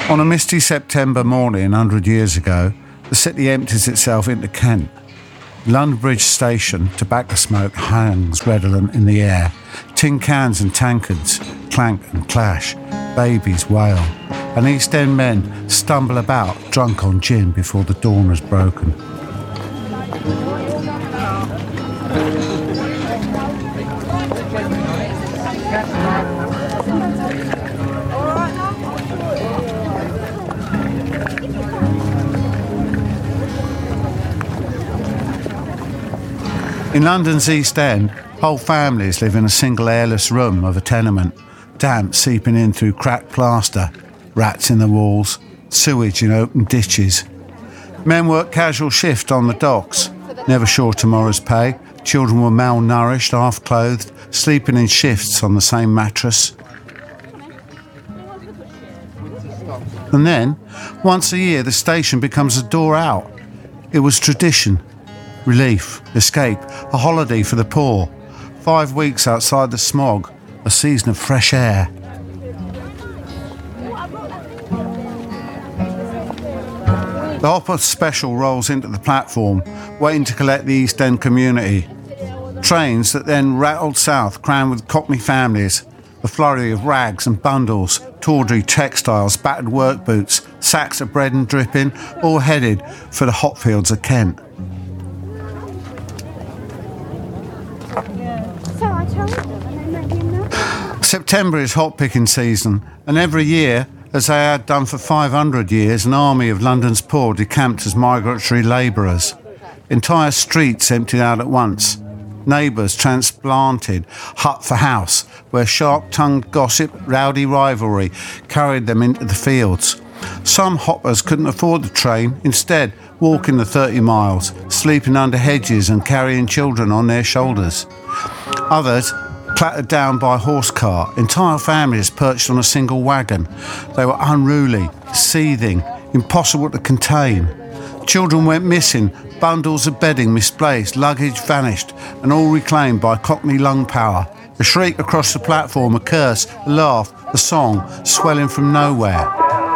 On a misty September morning 100 years ago, the city empties itself into Kent. London Bridge Station, tobacco smoke hangs redolent in the air. Tin cans and tankards clank and clash. Babies wail. And East End men stumble about, drunk on gin before the dawn has broken. In London's East End, whole families live in a single airless room of a tenement, damp seeping in through cracked plaster, rats in the walls, sewage in open ditches. Men work casual shift on the docks, never sure tomorrow's pay. Children were malnourished, half-clothed, sleeping in shifts on the same mattress. And then, once a year, the station becomes a door out. It was tradition. Relief, escape, a holiday for the poor. 5 weeks outside the smog, a season of fresh air. The Hopper Special rolls into the platform, waiting to collect the East End community. Trains that then rattled south, crammed with Cockney families. A flurry of rags and bundles, tawdry textiles, battered work boots, sacks of bread and dripping, all headed for the hop fields of Kent. September is hop picking season, and every year, as they had done for 500 years, an army of London's poor decamped as migratory labourers. Entire streets emptied out at once. Neighbours transplanted, hut for house, where sharp-tongued gossip, rowdy rivalry carried them into the fields. Some hoppers couldn't afford the train, instead walking the 30 miles, sleeping under hedges and carrying children on their shoulders. Others clattered down by horse cart, entire families perched on a single wagon. They were unruly, seething, impossible to contain. Children went missing, bundles of bedding misplaced, luggage vanished, and all reclaimed by Cockney lung power. A shriek across the platform, a curse, a laugh, a song, swelling from nowhere.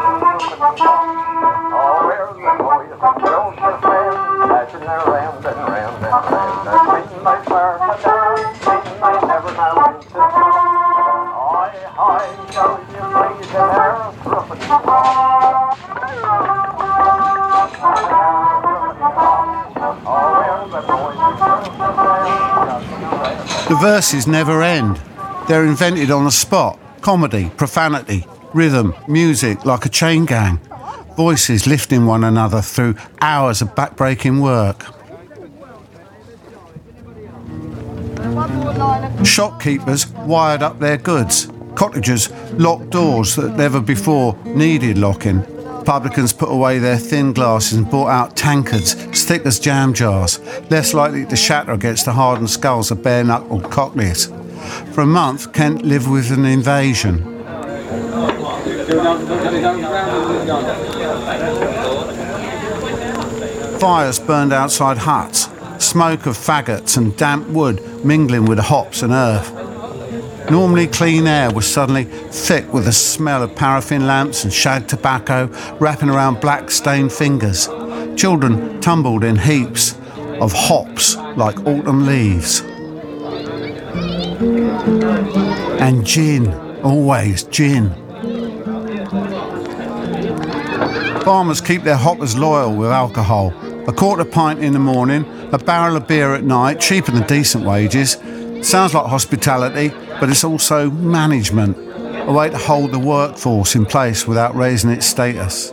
The verses never end. They're invented on the spot. Comedy, profanity, rhythm, music like a chain gang. Voices lifting one another through hours of back-breaking work. Shopkeepers wired up their goods. Cottagers locked doors that never before needed locking. Publicans put away their thin glasses and brought out tankards as thick as jam jars, less likely to shatter against the hardened skulls of bare-knuckled cockneys. For a month, Kent lived with an invasion. Fires burned outside huts, smoke of faggots and damp wood mingling with hops and earth. Normally clean air was suddenly thick with the smell of paraffin lamps and shag tobacco wrapping around black-stained fingers. Children tumbled in heaps of hops like autumn leaves. And gin, always gin. Farmers keep their hoppers loyal with alcohol. A quarter pint in the morning, a barrel of beer at night, cheaper than decent wages. Sounds like hospitality, but it's also management, a way to hold the workforce in place without raising its status.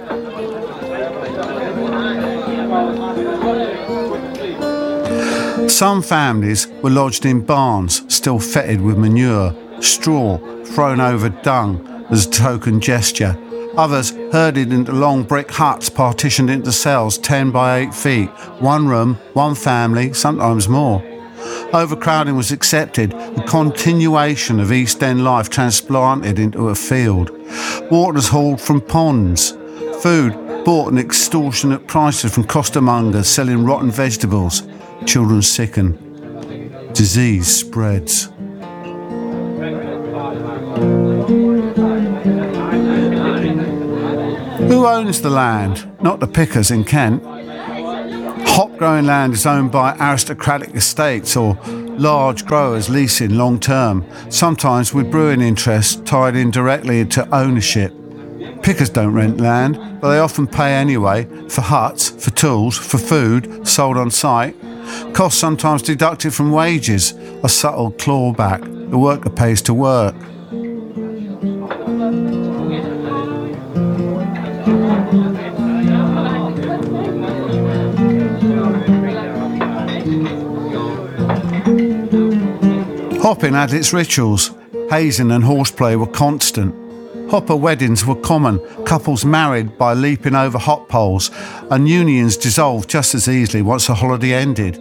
Some families were lodged in barns, still fetid with manure, straw thrown over dung as a token gesture. Others herded into long brick huts partitioned into cells 10 by 8 feet, one room, one family, sometimes more. Overcrowding was accepted, a continuation of East End life transplanted into a field. Waters hauled from ponds. Food bought at extortionate prices from costermongers selling rotten vegetables. Children sicken. Disease spreads. Who owns the land? Not the pickers in Kent. Hop growing land is owned by aristocratic estates or large growers leasing long term, sometimes with brewing interests tied in directly into ownership. Pickers don't rent land, but they often pay anyway for huts, for tools, for food sold on site. Costs sometimes deducted from wages, a subtle clawback. The worker pays to work. Hopping had its rituals. Hazing and horseplay were constant. Hopper weddings were common, couples married by leaping over hop poles, and unions dissolved just as easily once the holiday ended.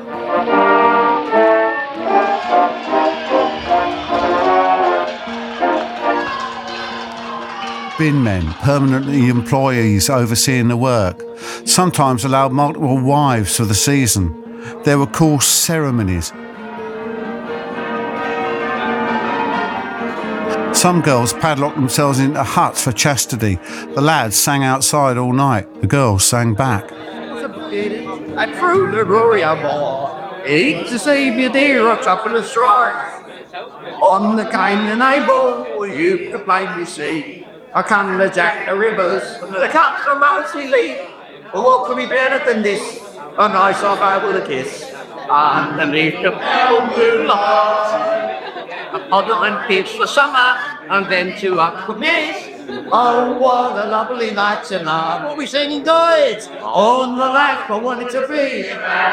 Bin men, permanently employees overseeing the work, sometimes allowed multiple wives for the season. There were coarse ceremonies. Some girls padlocked themselves into huts for chastity. The lads sang outside all night. The girls sang back. And through the roaring moor, it's the saviour dear rocks up in the straw. On the Canaan able, you can plainly see. I can the Jack the rivers, the cups of mousy leaf. What could be better than this? A nice off out with a kiss. Underneath the pale moonlight. A puddle and peach for summer, and then to Aquamis. Oh, what a lovely night tonight. What are we singing, guys? On the lake, I want it to be.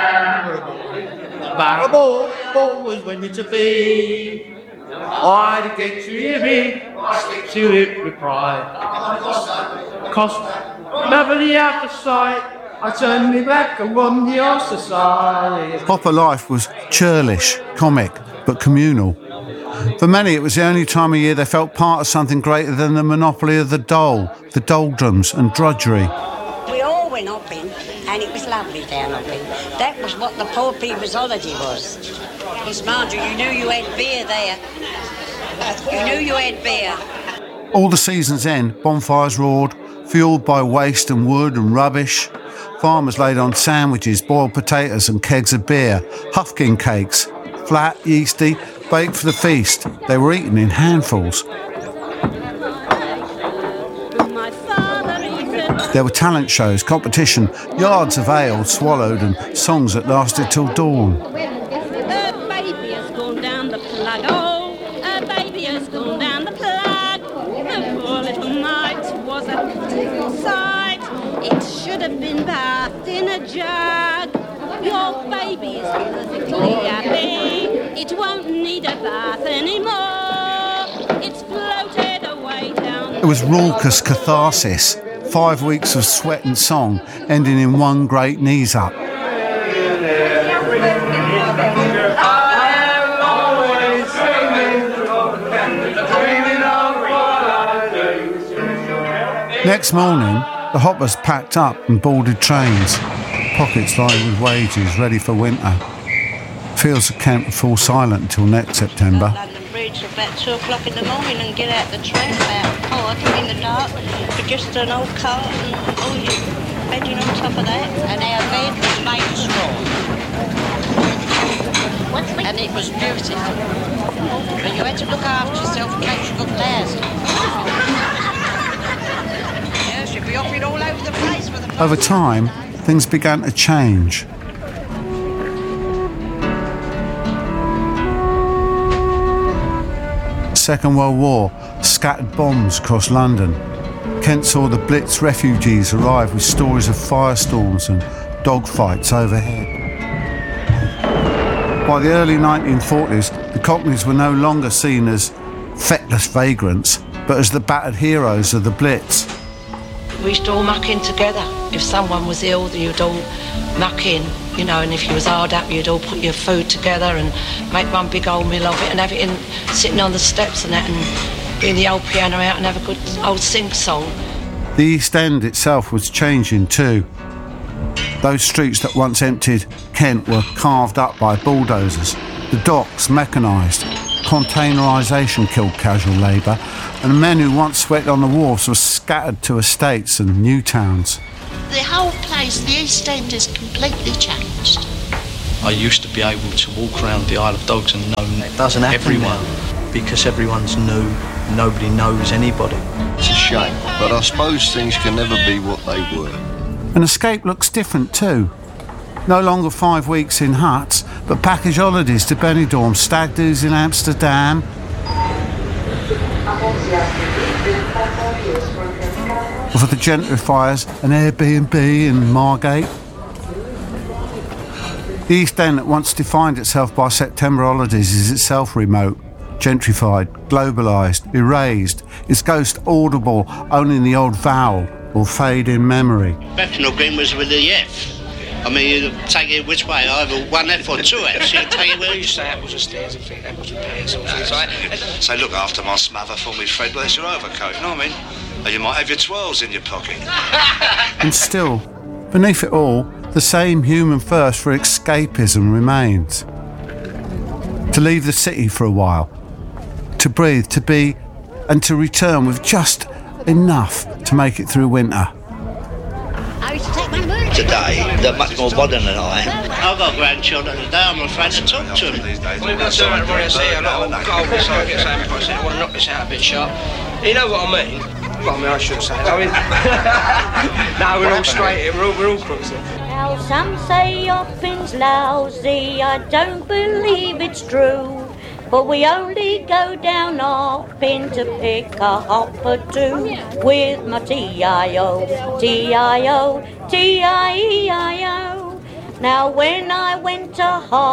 Barrable, always when it's to be. I'd get to hear me, to it reply. Cost never the out of sight. I turned me back and won the Ulster side. Hopper life was churlish, comic, but communal. For many, it was the only time of year they felt part of something greater than the monopoly of the dole, the doldrums and drudgery. We all went hopping, and it was lovely down hopping. That was what the poor people's holiday was. Because, Marjorie, you knew you had beer there. You knew you had beer. All the season's end, bonfires roared, fuelled by waste and wood and rubbish. Farmers laid on sandwiches, boiled potatoes and kegs of beer, huffkin cakes, flat, yeasty, baked for the feast. They were eaten in handfuls. There were talent shows, competition, yards of ale swallowed and songs that lasted till dawn. A baby has gone down the plug, oh, a baby has gone down the plug. The poor little mite was a pitiful sight. It should have been bathed in a jug. Your baby is perfectly happy. It won't need a bath anymore. It's floated away down. It was raucous catharsis. 5 weeks of sweat and song, ending in one great knees up. Next morning, the hoppers packed up and boarded trains, pockets lined with wages ready for winter. Fields of Kent would fall silent until next September. London Bridge about 2 o'clock in the morning and get out the train about 4 in the dark for just an old cart and all your bedding on top of that. And our bed was made of straw. And it was beautiful. But you had to look after yourself in case you got lousy. Yes, you'd be hopping all over the place for the... Over time, things began to change. Second World War scattered bombs across London. Kent saw the Blitz refugees arrive with stories of firestorms and dogfights overhead. By the early 1940s, the Cockneys were no longer seen as feckless vagrants, but as the battered heroes of the Blitz. We used to all muck in together. If someone was ill, then you'd all muck in, you know, and if you was hard up, you'd all put your food together and make one big old meal of it and have it in, sitting on the steps and that, and bring the old piano out and have a good old sing-song. The East End itself was changing too. Those streets that once emptied Kent were carved up by bulldozers, the docks mechanised, containerisation killed casual labour, and the men who once sweat on the wharves were scattered to estates and new towns. The whole place, the East End, is completely changed. I used to be able to walk around the Isle of Dogs and know everyone, because everyone's new, nobody knows anybody. It's a shame, but I suppose things can never be what they were. And Escape looks different too. No longer 5 weeks in huts, but package holidays to Benidorm, stag do's in Amsterdam, or for the gentrifiers, an Airbnb in Margate. The East End that once defined itself by September holidays is itself remote, gentrified, globalised, erased, its ghost audible only in the odd vowel or fade in memory. Bethnal Green was with the F. I mean, you take it which way, either one F or two Fs. You take it where you say apples are stairs and think apples are pears. So look after my smother for me, Fred. Where's your overcoat? You know what I mean? And you might have your twirls in your pocket. And still, beneath it all, the same human thirst for escapism remains. To leave the city for a while, to breathe, to be, and to return with just enough to make it through winter. Today, they're much more modern than I am. I've got grandchildren today, I'm afraid to talk to them. Well, we've got to see a lot of gold beside it, so I want to knock this out a bit sharp. You know what I mean? Well, I mean, I shouldn't say that. I mean, no, we're all straight here, we're all crooks here. Now some say Oppin's lousy, I don't believe it's true. But we only go down Oppin to pick a hop or two with my T-I-O, T-I-O, T-I-E-I-O. Now when I went to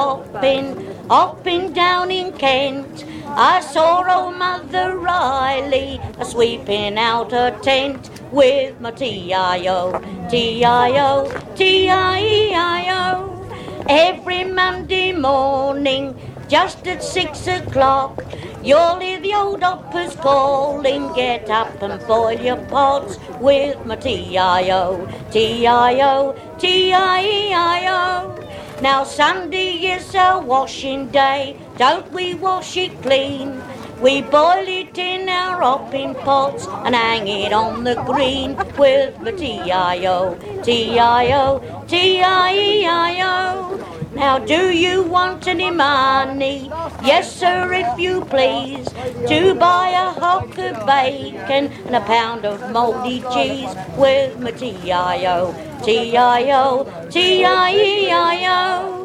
Oppin down in Kent, I saw old Mother Riley a-sweeping out her tent with my T-I-O, T-I-O, T-I-E-I-O. Every Monday morning, just at 6 o'clock, you'll hear the old Oppers calling, get up and boil your pots with my T-I-O, T-I-O, T-I-E-I-O. Now Sunday is a washing day, don't we wash it clean? We boil it in our Oppin pots and hang it on the green with the T-I-O, T-I-O, T-I-E-I-O. Now do you want any money? Yes sir, if you please, to buy a hock of bacon and a pound of mouldy cheese with my T-I-O, T-I-O, T-I-E-I-O.